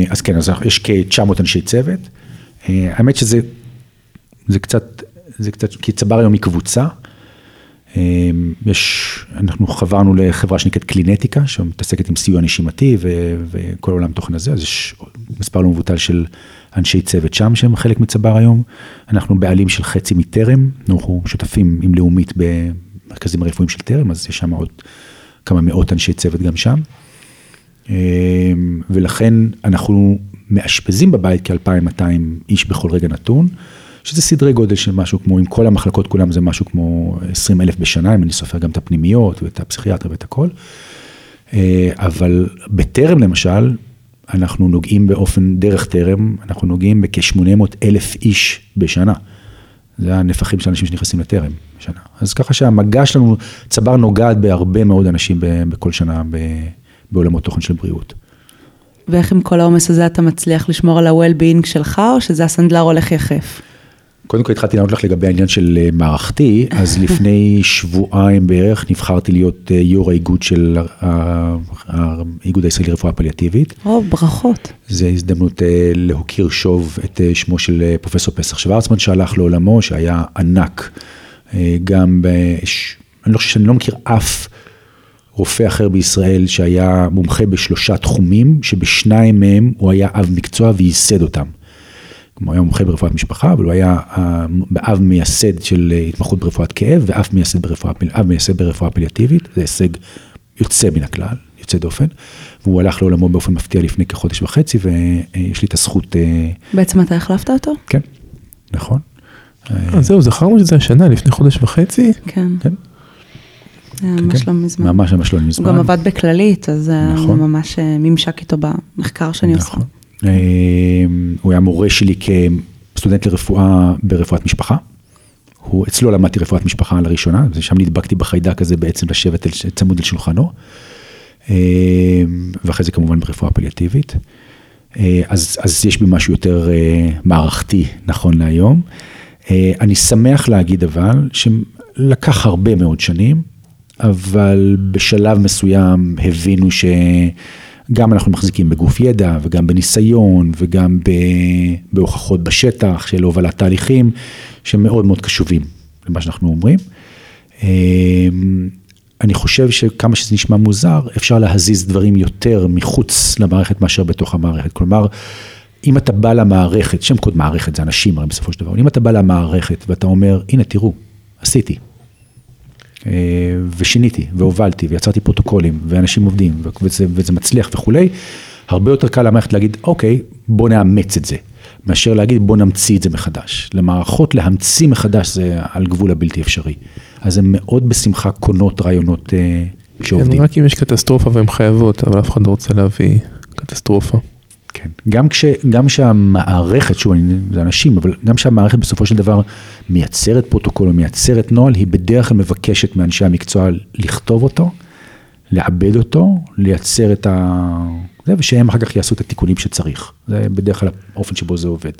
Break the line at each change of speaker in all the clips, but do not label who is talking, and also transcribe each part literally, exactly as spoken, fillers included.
אז כן, אז יש כ-תשע מאות אנשי צוות. האמת שזה זה קצת, זה קצת, כי צבר היום היא קבוצה. יש, אנחנו חברנו לחברה שנקראת קלינטיקה, שמתעסקת עם סיוע נשימתי וכל עולם תוכן הזה, אז יש מספר לא מבוטל של אנשי צוות שם, שהם חלק מצבר היום. אנחנו בעלים של חצי מטרם, אנחנו שותפים עם לאומית במרכזים הרפואיים של טרם, אז יש שם עוד כמה מאות אנשי צוות גם שם. ולכן אנחנו מאשפזים בבית כ-אלפיים ומאתיים איש בכל רגע נתון, שזה סדרי גודל של משהו כמו, עם כל המחלקות כולם זה משהו כמו עשרים אלף בשנה, אם אני סופר גם את הפנימיות ואת הפסיכיאטר ואת הכל. אבל בטרם למשל, אנחנו נוגעים באופן דרך טרם, אנחנו נוגעים בכ-שמונה מאות אלף איש בשנה. זה הנפחים של אנשים שנכנסים לטרם בשנה. אז ככה שהמגע שלנו, צבר נוגעת בהרבה מאוד אנשים בכל שנה בעולמות תוכן של בריאות.
ואיך עם כל העומס הזה אתה מצליח לשמור על ה-well-being שלך, או שזה הסנדלר הולך יחף?
קודם כל התחלתי לענות לך לגבי העניין של מערכתי, אז לפני שבועיים בערך נבחרתי להיות יו"ר האיגוד של האיגוד הישראלי לרפואה פליאטיבית.
או, ברכות.
זו הזדמנות להוקיר שוב את שמו של פרופסור פסח שוורצמן, שהלך לעולמו, שהיה ענק. גם, אני לא חושב שאני לא מכיר אף רופא אחר בישראל שהיה מומחה בשלושה תחומים, שבשניים מהם הוא היה אב מקצוע וייסד אותם. הוא היה מומחה ברפואת משפחה, אבל הוא היה אב מייסד של התמחות ברפואת כאב, ואף מייסד ברפואה, אב מייסד ברפואה פליאטיבית, זה הישג יוצא מן הכלל, יוצא דופן, והוא הלך לעולמו באופן מפתיע לפני כחודש וחצי, ויש לי את הזכות...
בעצם אתה החלפת אותו?
כן, נכון.
אז זהו, זכרנו שזה השנה, לפני חודש וחצי?
כן.
כן.
ממש לא מזמן.
ממש ממש לא מזמן.
הוא גם עבד בכללית, אז ממש ממשק איתו במחקר שאני עושה.
הוא היה מורה שלי כסטודנט לרפואה ברפואת משפחה. הוא, אצלו למדתי רפואת משפחה לראשונה, ושם נדבקתי בחיידק הזה בעצם לשבת צמוד אל שולחנו. ואחרי זה כמובן ברפואה פליאטיבית. אז, אז יש בי משהו יותר מערכתי נכון להיום. אני שמח להגיד אבל, שלקח הרבה מאוד שנים, אבל בשלב מסוים הבינו שגם אנחנו מחזיקים בגוף ידע, וגם בניסיון, וגם בהוכחות בשטח של הובלת תהליכים, שמאוד מאוד קשובים למה שאנחנו אומרים. אני חושב שכמה שזה נשמע מוזר, אפשר להזיז דברים יותר מחוץ למערכת מאשר בתוך המערכת. כלומר, אם אתה בא למערכת, שם קוד מערכת, זה אנשים הרי בסופו של דבר, אם אתה בא למערכת ואתה אומר, הנה תראו, עשיתי, ושיניתי, והובלתי, ויצרתי פרוטוקולים, ואנשים עובדים, וזה, וזה מצליח וכולי, הרבה יותר קל למערכת להגיד, אוקיי, בוא נאמץ את זה, מאשר להגיד, בוא נמציא את זה מחדש. למערכות להמציא מחדש זה על גבול הבלתי אפשרי. אז הן מאוד בשמחה קונות רעיונות שעובדים.
כן, רק אם יש קטסטרופה והן חייבות, אבל אף אחד לא רוצה להביא קטסטרופה.
כן, גם כש, גם שהמערכת, שוב, זה אנשים, אבל גם שהמערכת בסופו של דבר מייצרת פרוטוקול או מייצרת נוהל, היא בדרך כלל מבקשת מאנשי המקצוע לכתוב אותו, לעבד אותו, לייצר את ה... זה, ושהם אחר כך יעשו את התיקונים שצריך. זה בדרך כלל האופן שבו זה עובד.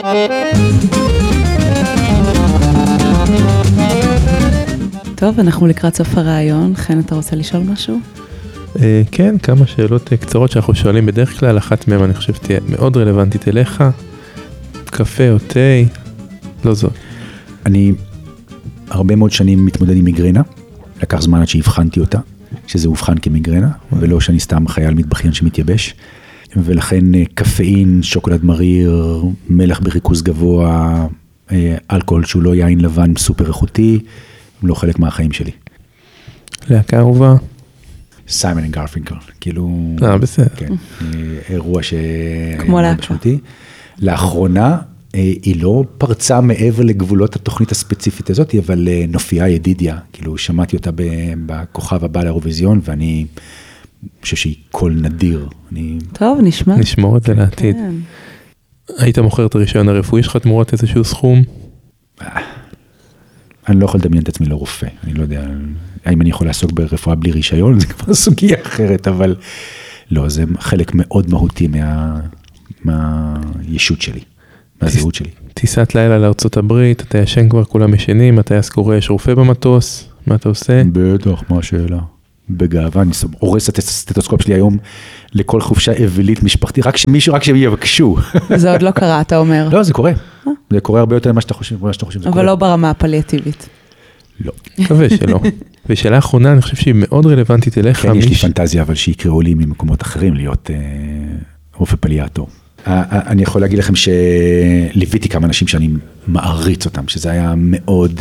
טוב, אנחנו לקראת סוף הרעיון. חן, אתה רוצה לשאול משהו?
כן, כמה שאלות קצרות שאנחנו שואלים בדרך כלל, אחת מהן אני חושב תהיה מאוד רלוונטית אליך, קפה או תה, לא זאת.
אני הרבה מאוד שנים מתמודד עם מיגרנה, לקח זמן עד שהבחנתי אותה, שזה הובחן כמיגרנה, ולא שאני סתם חייל מטבחיין שמתייבש, ולכן קפאין, שוקולד מריר, מלח בריכוז גבוה, אלכוהול שהוא לא יין לבן סופר איכותי, הם לא חלק מהחיים שלי.
להקה אהובה?
סיימון אנד גרפינקל, כאילו...
אה, בסדר.
כן, אירוע שהיה
כמו להקה.
משמעותי. לאחרונה, היא לא פרצה מעבר לגבולות התוכנית הספציפית הזאת, אבל נופיה ידידיה, כאילו שמעתי אותה בכוכב הבא לאירוויזיון, ואני חושב שהיא קול נדיר.
טוב, נשמע.
נשמור את זה לעתיד. היית מוכר את הרישיון הרפואי שלך תמורת איזשהו סכום?
אני לא יכול לדמיין את עצמי לא רופא, אני לא יודע, האם אני יכול לעסוק ברפואה בלי רישיון, זה כבר סוגיה אחרת, אבל לא, זה חלק מאוד מהותי מה, מהישות שלי, מהזהות שלי.
טיסת לילה לארצות הברית, אתה ישן כבר, כולם ישנים, אתה יסקורש רופא במטוס, מה אתה עושה?
בטח, מה השאלה? בגאווה, אני הורס את הסטטוסקופ שלי היום לכל חופשה אבילית משפחתי, רק שמישהו, רק שיבקשו.
זה עוד לא קרה, אתה אומר.
לא, זה קורה. זה קורה הרבה יותר ממה שאתה חושב, ממה שאתה חושב.
אבל לא ברמה הפליאטיבית.
לא.
מקווה שלא. ושאלה אחרונה, אני חושב שהיא מאוד רלוונטית אליך.
כן, יש לי פנטזיה, אבל שיקראו לי ממקומות אחרים להיות רופא פליאטור. אני יכול להגיד לכם שליוויתי כמה אנשים שאני מעריץ אותם, שזה היה מאוד,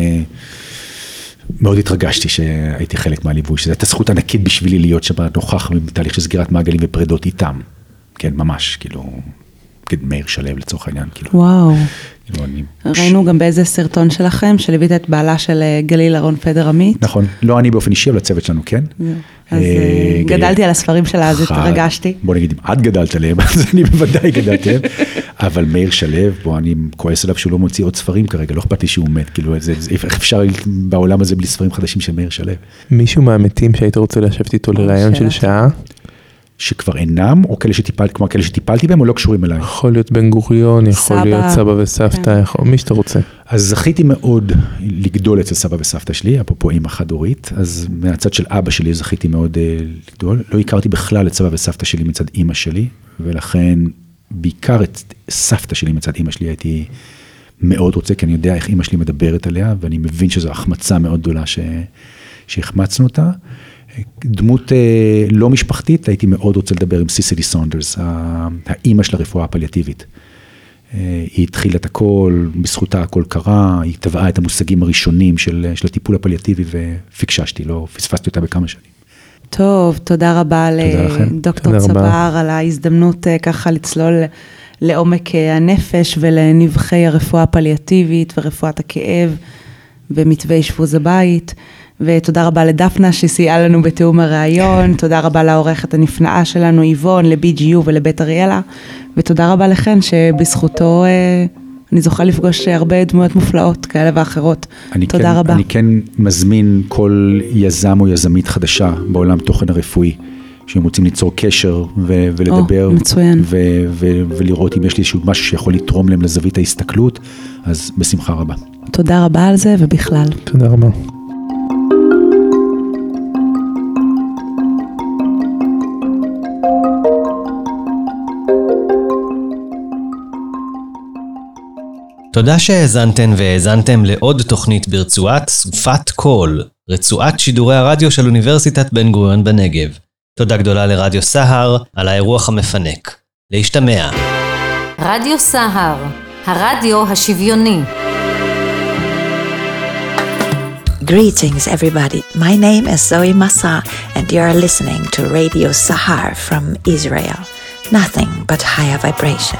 מאוד התרגשתי שהייתי חלק מהליווי, שזו הייתה זכות ענקית בשבילי להיות שם נוכח בתהליך של סגירת מעגלים ופרדות איתם. כן, ממש, כאילו, מאיר שלו לצורך העניין, כאילו.
וואו.
כאילו אני...
ראינו גם באיזה סרטון שלכם, שליווית את בעלה של גליל אהרון פדר עמית.
נכון, לא אני באופן אישי, אבל הצוות שלנו, כן.
אז גדלתי על הספרים שלה, אז התרגשתי.
בוא נגיד, אם את גדלת עליהם, אז אני בוודאי גדלתי עליהם, אבל מאיר שלו, בוא, אני כועס עליו שהוא לא מוציא עוד ספרים כרגע, לא אכפת לי שהוא מת, כאילו, איך אפשר בעולם הזה בלי ספרים חדשים של מאיר שלו?
מישהו מהמתים שהיית רוצה לשבת איתו לרעיון של שעה?
שכבר אינם, או כאלה שטיפלתי, כמו כאלה שטיפלתי בהם, או לא קשורים אליי?
יכול להיות בן גוריון, יכול
סבא.
להיות סבא וסבתא, יכול, מי שאתה רוצה.
אז זכיתי מאוד לגדול אצל סבא וסבתא שלי, אפרופו אמא חד-הורית, אז מהצד של אבא שלי זכיתי מאוד uh, לגדול, לא הכרתי בכלל את סבא וסבתא שלי מצד אמא שלי, ולכן בעיקר את סבתא שלי מצד אמא שלי הייתי מאוד רוצה, כי אני יודע איך אמא שלי מדברת עליה, ואני מבין שזו החמצה מאוד גדולה ש... שהחמצנו אותה. דמות לא משפחתית, הייתי מאוד רוצה לדבר עם סיסילי סונדרס, האימא של הרפואה הפליאטיבית. היא התחילה את הכל, בזכותה הכל קרה, היא טבעה את המושגים הראשונים של, של הטיפול הפליאטיבי, ופיקששתי, לא פספסתי אותה בכמה שנים.
טוב, תודה רבה לדוקטור צבר, על ההזדמנות ככה לצלול לעומק הנפש, ולנבחי הרפואה הפליאטיבית, ורפואת הכאב, ומתווה אשפוז הבית. ותודה רבה לדפנה שסייעה לנו בתיאום הרעיון, תודה רבה לעורכת הנפלאה שלנו איבון, ל-בי ג'י יו ולבית אריאלה, ותודה רבה לכן שבזכותו אני זוכה לפגוש הרבה דמויות מופלאות כאלה ואחרות. תודה
כן,
רבה.
אני כן מזמין כל יזם או יזמית חדשה בעולם תוכן הרפואי, שהם רוצים ליצור קשר ו- ולדבר,
או, מצוין.
ו- ו- ולראות אם יש לי איזשהו משהו שיכול לתרום להם לזווית ההסתכלות, אז בשמחה רבה.
תודה רבה על זה ובכלל.
תודה רבה.
תודה שהאזנתן והאזנתם לעוד תוכנית ברצועת סופת קול, רצועת שידורי הרדיו של אוניברסיטת בן גוריון בנגב. תודה גדולה לרדיו סהר על האירוח המפנק. להשתמע.
רדיו סהר, הרדיו השוויוני.
Greetings everybody, my name is Zoe Massa and you are listening to Radio Sahar from Israel. Nothing but higher vibration.